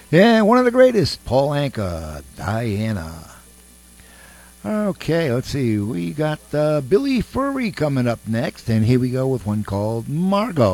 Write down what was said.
Yeah, one of the greatest, Paul Anka, Diana. Okay, let's see. We got Billy Furry coming up next, and here we go with one called Margot.